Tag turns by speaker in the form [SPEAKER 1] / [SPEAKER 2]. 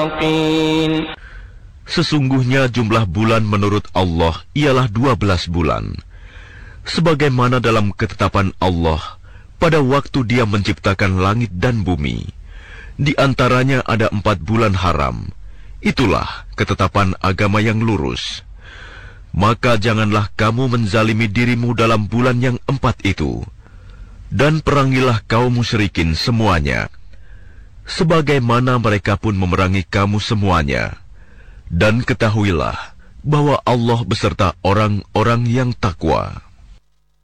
[SPEAKER 1] Sesungguhnya jumlah bulan menurut Allah ialah 12 bulan. Sebagaimana dalam ketetapan Allah pada waktu Dia menciptakan langit dan bumi. Di antaranya ada 4 bulan haram. Itulah ketetapan agama yang lurus. Maka janganlah kamu menzalimi dirimu dalam bulan yang 4 itu. Dan perangilah kaum musyrikin semuanya, sebagaimana mereka pun memerangi kamu semuanya. Dan ketahuilah bahwa Allah beserta orang-orang yang takwa.